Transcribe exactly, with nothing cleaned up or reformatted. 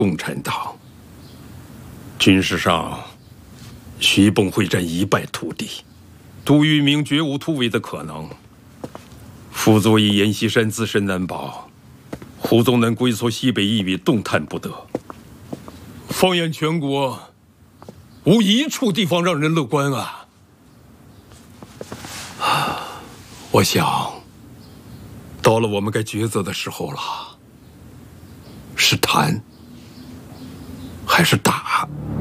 共产党。军事上，徐蚌会战一败涂地，杜聿明绝无突围的可能。傅作义阎锡山自身难保，胡宗南龟缩西北一隅动弹不得。放眼全国，无一处地方让人乐观啊！我想，到了我们该抉择的时候了，是谈还是打？